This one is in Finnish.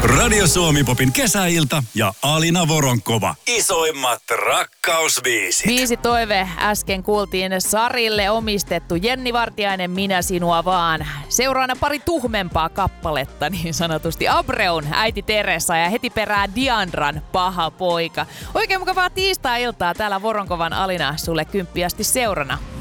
Radio Suomi-popin kesäilta ja Alina Voronkova. Isoimmat rakkausbiisit. Biisi toive äsken kuultiin Sarille omistettu. Jenni Vartiainen, Minä sinua vaan. Seuraana pari tuhmempaa kappaletta niin sanotusti. Abreun Äiti Teresa ja heti perään Diandran Paha poika. Oikein mukavaa tiistai-iltaa täällä Voronkovan Alina sulle 10 asti seurana.